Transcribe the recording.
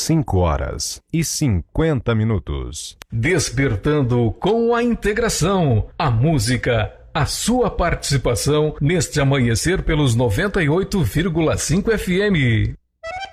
5h50. Despertando com a integração, a música, a sua participação neste amanhecer pelos 98,5 FM.